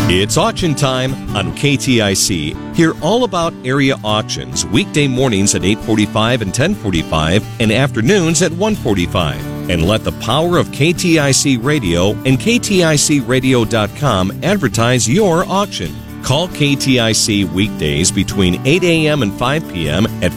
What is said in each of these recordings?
It's auction time on KTIC. Hear all about area auctions weekday mornings at 8:45 and 10:45 and afternoons at 1:45. And let the power of KTIC Radio and KTICradio.com advertise your auction. Call KTIC weekdays between 8 a.m. and 5 p.m. at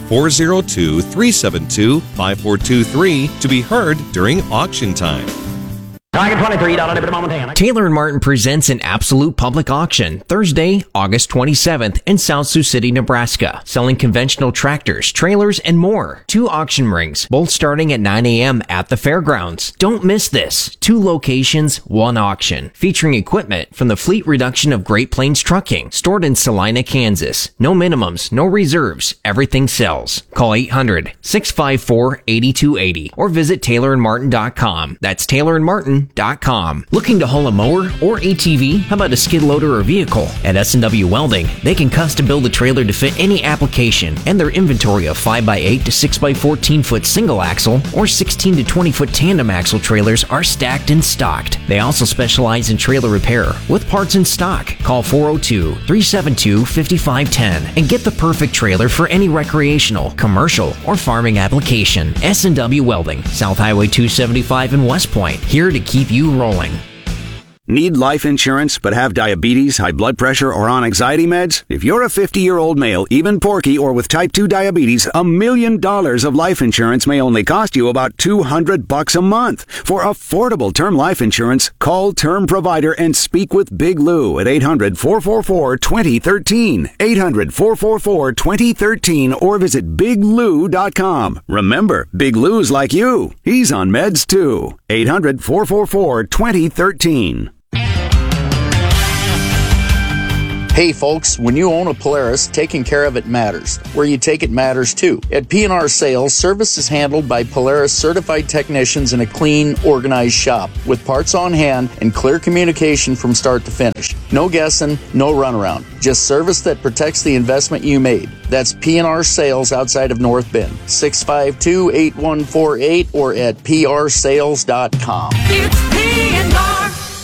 402-372-5423 to be heard during auction time. Taylor & Martin presents an absolute public auction Thursday, August 27th in South Sioux City, Nebraska, selling conventional tractors, trailers, and more. 2 auction rings, both starting at 9 a.m. at the fairgrounds. Don't miss this. 2 locations, 1 auction, featuring equipment from the fleet reduction of Great Plains Trucking, stored in Salina, Kansas. No minimums, no reserves. Everything sells. Call 800-654-8280 or visit taylorandmartin.com. That's taylorandmartin.com. Looking to haul a mower or ATV? How about a skid loader or vehicle? At S&W Welding, they can custom build a trailer to fit any application, and their inventory of 5x8 to 6x14 foot single axle or 16 to 20 foot tandem axle trailers are stacked and stocked. They also specialize in trailer repair with parts in stock. Call 402-372-5510 and get the perfect trailer for any recreational, commercial, or farming application. S&W Welding, South Highway 275 in West Point, here to keep you rolling. Need life insurance but have diabetes, high blood pressure, or on anxiety meds? If you're a 50-year-old male, even porky, or with type 2 diabetes, $1 million of life insurance may only cost you about $200 a month. For affordable term life insurance, call Term Provider and speak with Big Lou at 800-444-2013. 800-444-2013 or visit biglou.com. Remember, Big Lou's like you. He's on meds too. 800-444-2013. Hey folks, when you own a Polaris, taking care of it matters. Where you take it matters too. At P&R Sales, service is handled by Polaris certified technicians in a clean, organized shop with parts on hand and clear communication from start to finish. No guessing, no runaround. Just service that protects the investment you made. That's P&R Sales outside of North Bend. 652-8148 or at prsales.com. It's P&R.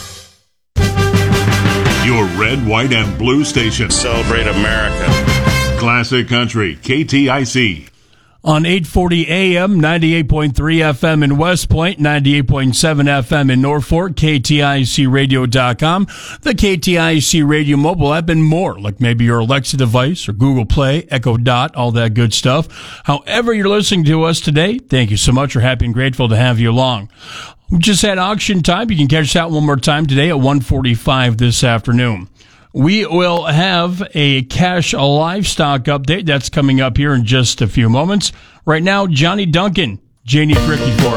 Your red, white, and blue station. Celebrate America. Classic Country, KTIC. On 840 AM, 98.3 FM in West Point, 98.7 FM in Norfolk, KTICradio.com, the KTIC Radio mobile app, and more, like maybe your Alexa device or Google Play, Echo Dot, all that good stuff. However you're listening to us today, thank you so much. We're happy and grateful to have you along. We just had auction time. You can catch that one more time today at 1:45 this afternoon. We will have a cash livestock update. That's coming up here in just a few moments. Right now, Johnny Duncan, Janie Fricky for us.